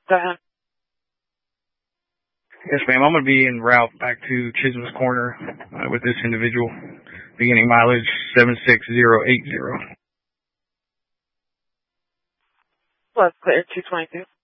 Go ahead. Yes, ma'am. I'm going to be en route back to Chisholm's Corner with this individual. Beginning mileage 76080. Plus clear 222.